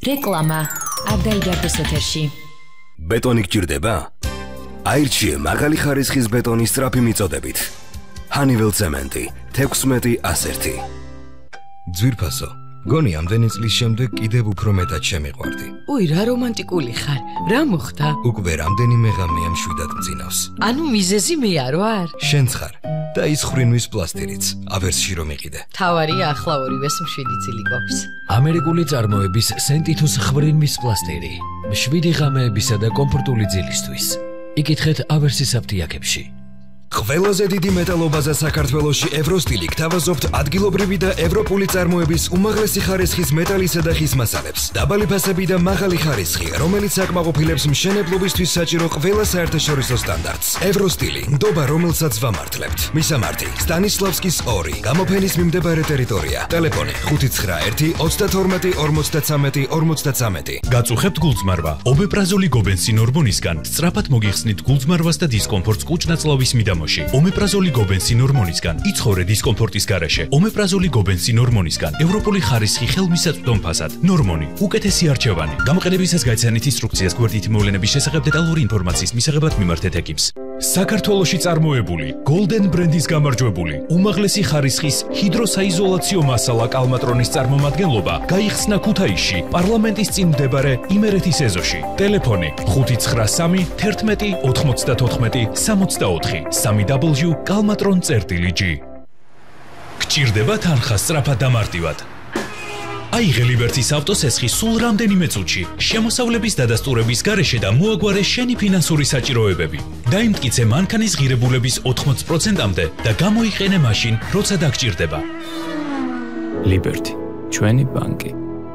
რეკლამა არ დაიბარდეს ეთერში. ბეტონი გჭირდება? აირჩიე მაღალი ხარისხის ბეტონის სწრაფი მიწოდებით. Honeywell ცემენტი 16-101. ძვირფასო, გონი ამდენი წლის შემდეგ კიდევ უფრო მეტად შემიყვარდი. უი, რა რომანტიკული ხარ. რა მოხდა? უკვე რამდენიმე ღამეა მშვიდად მძინავს. ანუ მიზეზი მე არ ვარ? შენც ხარ და ის ხრინვის პლასტირიც, ავერსში რომ იყიდე. თავარია ახლა ორივეს მშვიდი წილი გვაქვს. ამერიკული წარმოების სენტითუს ხრინვის პლასტირი. მშვიდი ღამეებისა და კომფორტული ძილისთვის. იკითხეთ ავერსის აფთიაქებში. ყველაზე დიდი მეტალობაზე საქართველოში ევროსტილი გთავაზობთ ადგილობრივი და ევროპული წარმოების უმაღლესი ხარისხის მეტალისა და ხის მასალებს. დაბალი ფასები და მაღალი ხარისხი, რომელიც აკმაყოფილებს მშენებლობისთვის საჭირო ყველა საერთაშორისო სტანდარტს. ევროსტილი, ნდობა, რომელსაც ვამართლებთ. მისამართი: სტანისლავსკის 2, გამოფენის მიმდებარე ტერიტორია. ტელეფონი: 591 32 53 53. გაწუხებთ გულწმარვა. ომეპრაზოლი გობენსი ნორმონისგან სწრაფად მოგიხსნით გულწმარვას და დისკომფორტს კუჭ-ნაწლავის მიდამოში. ომეპრაზოლი გობენსი ნორმონისგან იცხოვრე დისკომფორტის გარეშე. ომეპრაზოლი გობენსი ნორმონისგან ევროპული ხარისხი ხელმისაწვდომ ფასად. ნორმონი, უკეთესი არჩევანი. გამოყენებისას გაიცანით ინსტრუქციას გვერდითი მოვლენების შესახებ დეტალური ინფორმაციის მისაღებად მიმართეთ ეკიპს. საქართველოში წარმოებული, Golden ბრენდის გამარჯვებული, უმაღლესი ხარისხის ჰიდროსაიზოლაციო მასალა კალმატრონის წარმომადგენლობა გაიხსნა ქუთაისში, პარლამენტის წინ მდებარე იმერეთის ეზოში. ტელეფონი: 593 11 94 64 www.kalmatron.g. გჭირდება თანხა სწრაფად და მარტივად. აიღე ლიბერტის ავტოსესხი სულ რამდენიმე წუთში, შემოსავლების დადასტურების გარეშე და მოაგვარე შენი ფინანსური საჭიროებები. დაიმტკიცე მანქანის ღირებულების 80%-მდე და გამოიყენე მაშინ, როცა დაგჭირდება. ლიბერტი, ჩვენი ბანკი.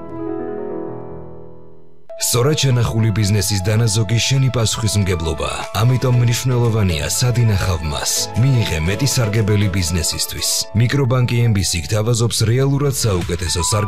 სწორად შენახული ბიზნესის დანაზოგი შენი პასუხისმგებლობაა. ამიტომ მნიშვნელოვანია სად ინახავ მას. მიიღე მეტი სარგებელი ბიზნესისთვის. მიკრობანკი MBC გთავაზობს რეალურად საუკეთესო